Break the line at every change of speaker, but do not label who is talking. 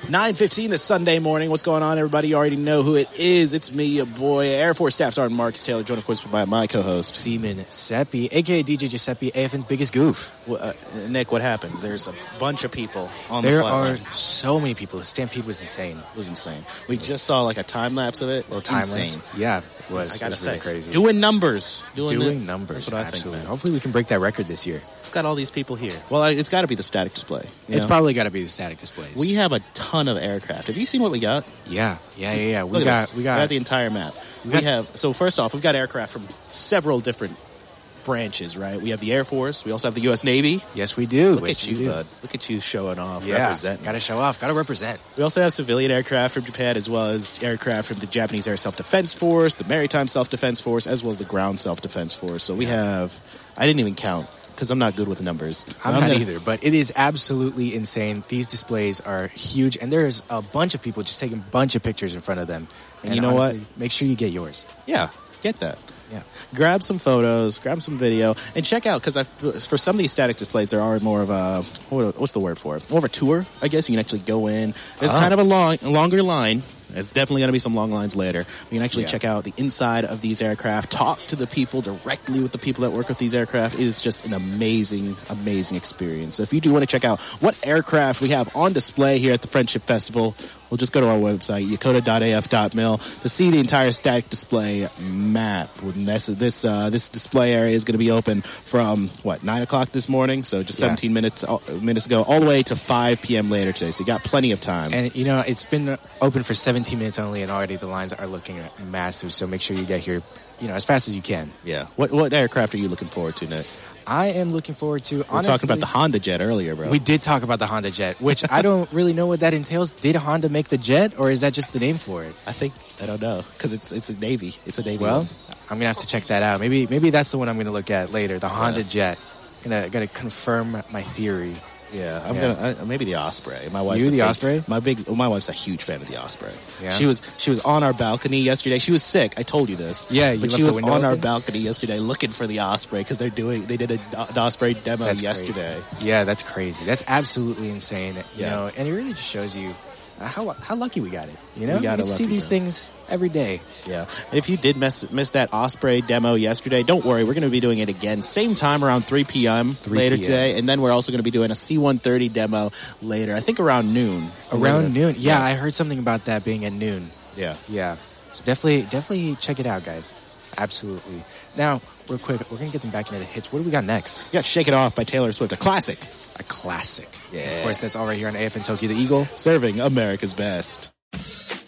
9:15 this Sunday morning. What's going on, everybody? You already know who it is. It's me, your boy, Air Force Staff Sergeant Marcus Taylor, joined, of course, by my co-host,
Seaman Seppi, a.k.a. DJ Giuseppe, AFN's biggest goof.
Well, Nick, what happened? There's a bunch of people on
the
flight.
There are so many people. The stampede was insane.
It was insane. We just saw like a time-lapse of it.
A little time-lapse. Yeah, it was.
I gotta
say,
really crazy.
Doing numbers.
Numbers. That's what I think, man.
Hopefully we can break that record this year.
We've got all these people here. Well, it's got to be the static display.
It's probably got to be the static displays.
We have a ton of aircraft. Have you seen what we got?
Yeah. We
got the entire map. So first off, we've got aircraft from several different branches, right? We have the Air Force. We also have the U.S. Navy.
Yes, we do.
Look at you, bud. Look at you showing off, representing.
Got to show off. Got to represent.
We also have civilian aircraft from Japan, as well as aircraft from the Japanese Air Self-Defense Force, the Maritime Self-Defense Force, as well as the Ground Self-Defense Force. So we have, I didn't even count, because I'm not good with numbers.
I'm not either, but it is absolutely insane. These displays are huge, and there's a bunch of people just taking a bunch of pictures in front of them.
And you know honestly,
what? Make sure you get yours.
Yeah, get that.
Yeah.
Grab some photos, grab some video, and check out, because for some of these static displays, there are more of a, what's the word for it? More of a tour, I guess. You can actually go in. There's kind of a longer line. There's definitely going to be some long lines later. We can actually check out the inside of these aircraft, talk to the people directly with the people that work with these aircraft. It is just an amazing, amazing experience. So if you do want to check out what aircraft we have on display here at the Friendship Festival, we'll just go to our website, yakota.af.mil, to see the entire static display map. This display area is going to be open from, 9 o'clock this morning? So just 17 minutes ago, all the way to 5 p.m. later today. So you got plenty of time.
And, it's been open for 17 minutes only, and already the lines are looking massive. So make sure you get here, as fast as you can.
Yeah. What aircraft are you looking forward to, Nick?
I am looking forward to, honestly...
We were talking about the Honda Jet earlier, bro.
We did talk about the Honda Jet, which I don't really know what that entails. Did Honda make the jet, or is that just the name for it?
I don't know, because it's a Navy. It's a Navy
Well,
one.
I'm going to have to check that out. Maybe that's the one I'm going to look at later, the Honda Jet. Gonna confirm my theory.
Yeah, I'm gonna maybe the Osprey. My wife's
Osprey?
My wife's a huge fan of the Osprey.
Yeah.
She was on our balcony yesterday. She was sick. I told you this.
Yeah,
but she was on our balcony yesterday looking for the Osprey because they did an Osprey demo yesterday.
Crazy. Yeah, that's crazy. That's absolutely insane. You know, and it really just shows you how lucky we got it. You can see these things every day.
Yeah. And if you did miss that Osprey demo yesterday, don't worry. We're going to be doing it again. Same time around 3 p.m. later today. And then we're also going to be doing a C-130 demo later. I think around noon.
Around noon? Yeah, I heard something about that being at noon.
Yeah.
Yeah. So definitely check it out, guys. Absolutely. Now, real quick, we're going to get them back into the hits. What do we got next?
We got Shake It Off by Taylor Swift. A classic.
A classic.
Yeah.
Of course, that's all right here on AFN Tokyo the Eagle.
Serving America's best.